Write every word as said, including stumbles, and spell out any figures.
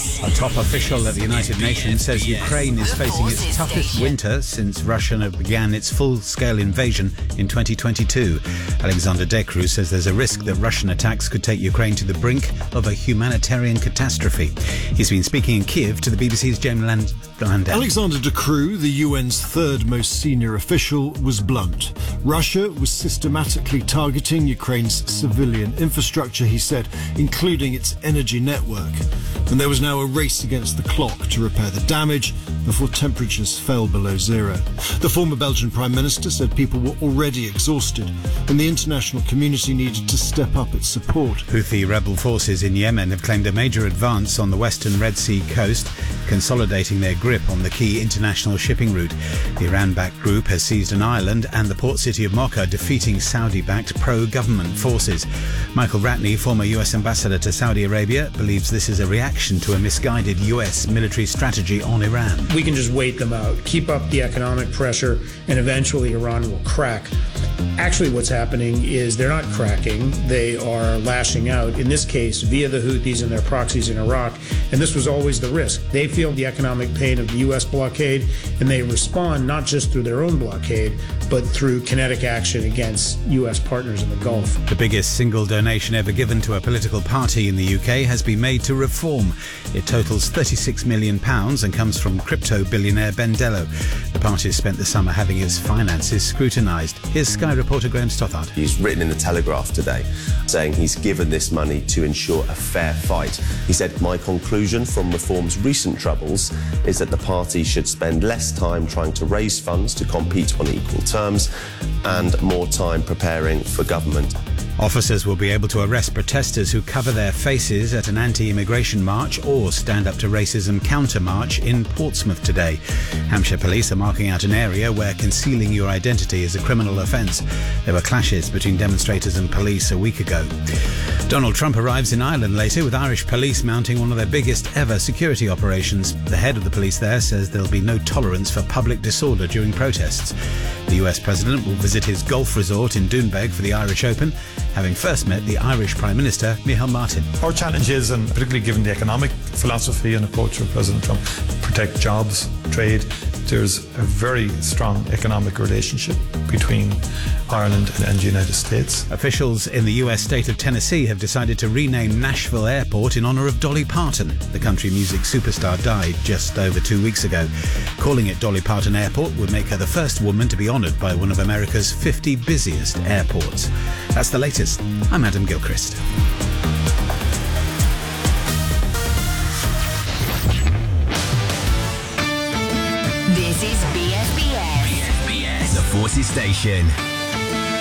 A top official at the United Nations says Ukraine is facing its toughest winter since Russia began its full-scale invasion in twenty twenty-two. Alexander Dekru says there's a risk that Russian attacks could take Ukraine to the brink of a humanitarian catastrophe. He's been speaking in Kiev to the B B C's Jamie Land- Landau. Alexander Dekru, the U N's third most senior official, was blunt. Russia was systematically targeting Ukraine's civilian infrastructure, he said, including its energy network. And there was now a race against the clock to repair the damage before temperatures fell below zero. The former Belgian Prime Minister said people were already exhausted and the international community needed to step up its support. Houthi rebel forces in Yemen have claimed a major advance on the western Red Sea coast, consolidating their grip on the key international shipping route. The Iran-backed group has seized an island and the port city of Mocha, defeating Saudi-backed pro-government forces. Michael Ratney, former U S ambassador to Saudi Arabia, believes this is a reaction to a misguided U S military strategy on Iran. We can just wait them out, keep up the economic pressure, and eventually Iran will crack. Actually, what's happening is they're not cracking, they are lashing out, in this case, via the Houthis and their proxies in Iraq. And this was always the risk. They feel the economic pain of the U S blockade, and they respond not just through their own blockade, but through kinetic action against U S partners in the Gulf. The biggest single donation ever given to a political party in the U K has been made to Reform. It totals thirty-six million pounds and comes from crypto billionaire Ben Dello. The party has spent the summer having its finances scrutinised. Here's Sky reporter Graham Stothard. He's written in the Telegraph today saying he's given this money to ensure a fair fight. He said, "My conclusion from Reform's recent troubles is that the party should spend less time trying to raise funds to compete on equal terms and more time preparing for government." Officers will be able to arrest protesters who cover their faces at an anti-immigration march or stand up to racism counter-march in Portsmouth today. Hampshire police are marking out an area where concealing your identity is a criminal offence. There were clashes between demonstrators and police a week ago. Donald Trump arrives in Ireland later with Irish police mounting one of their biggest ever security operations. The head of the police there says there'll be no tolerance for public disorder during protests. The U S president will visit his golf resort in Doonbeg for the Irish Open, having first met the Irish Prime Minister, Micheál Martin. Our challenge is, and particularly given the economic philosophy and approach of President Trump, protect jobs, trade. There's a very strong economic relationship between Ireland and the United States. Officials in the U S state of Tennessee have decided to rename Nashville Airport in honour of Dolly Parton. The country music superstar died just over two weeks ago. Calling it Dolly Parton Airport would make her the first woman to be honoured by one of America's fifty busiest airports. That's the latest. I'm Adam Gilchrist. This is B S B S. B S B S, the Forces Station.